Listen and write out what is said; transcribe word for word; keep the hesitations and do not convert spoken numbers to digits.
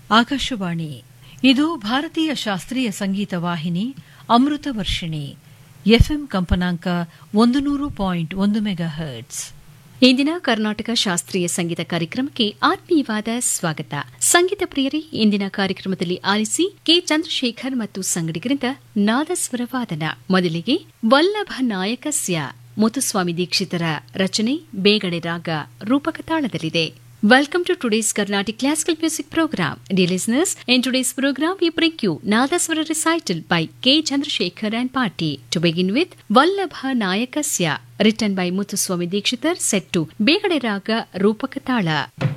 ಆಕಾಶವಾಣಿ. ಇದು ಭಾರತೀಯ ಶಾಸ್ತ್ರೀಯ ಸಂಗೀತ ವಾಹಿನಿ ಅಮೃತ ವರ್ಷಿಣಿ. ಎಫ್ಎಂ ಕಂಪನಾಂಕ ಒಂದು ನೂರು ಪಾಯಿಂಟ್ ಒಂದು ಮೆಗಾ ಹರ್ಟ್ಸ್. ಇಂದಿನ ಕರ್ನಾಟಕ ಶಾಸ್ತ್ರೀಯ ಸಂಗೀತ ಕಾರ್ಯಕ್ರಮಕ್ಕೆ ಆತ್ಮೀಯವಾದ ಸ್ವಾಗತ. ಸಂಗೀತ ಪ್ರಿಯರೇ, ಇಂದಿನ ಕಾರ್ಯಕ್ರಮದಲ್ಲಿ ಆಲಿಸಿ ಕೆ ಚಂದ್ರಶೇಖರ್ ಮತ್ತು ಸಂಗಡಿಗರಿಂದ ನಾದಸ್ವರ ವಾದನ. ಮೊದಲಿಗೆ ವಲ್ಲಭ ನಾಯಕಸ್ಯ ಮುತ್ತುಸ್ವಾಮಿ ದೀಕ್ಷಿತರ ರಚನೆ ಬೇಗಡೆ ರಾಗ ರೂಪಕ ತಾಳದಲ್ಲಿದೆ. Welcome to today's Carnatic Classical Music Program. Dear listeners, in today's program we bring you Nadaswara recital by K. Chandrasekhar and Party. To begin with, Vallabha Nayakasya, written by Muthuswami Dikshitar, set to Begade Raga Rupaka Tala.